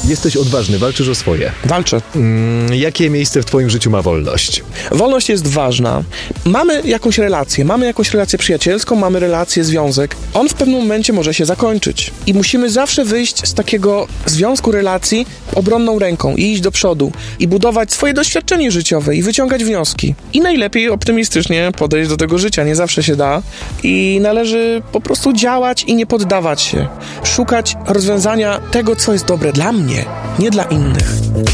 Jesteś odważny, walczysz o swoje. Walczę. Jakie miejsce w twoim życiu ma wolność? Wolność jest ważna. Mamy jakąś relację przyjacielską, mamy relację, związek. On w pewnym momencie może się zakończyć. I musimy zawsze wyjść z takiego związku relacji obronną ręką i iść do przodu i budować swoje doświadczenie życiowe i wyciągać wnioski. I najlepiej optymistycznie podejść do tego życia. Nie zawsze się da i należy po prostu działać i nie poddawać się. Szukać rozwiązania tego, co jest dobre dla mnie, nie dla innych.